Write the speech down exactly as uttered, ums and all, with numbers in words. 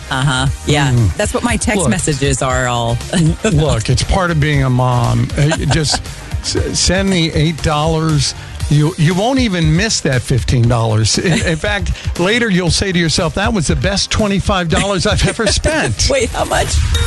Uh-huh. Yeah. Mm. That's what my text Look. messages are all. Look, it's part of being a mom. Uh, Just s- send me eight dollars. You you won't even miss that fifteen dollars. In, in fact, later you'll say to yourself, that was the best twenty-five dollars I've ever spent. Wait, how much?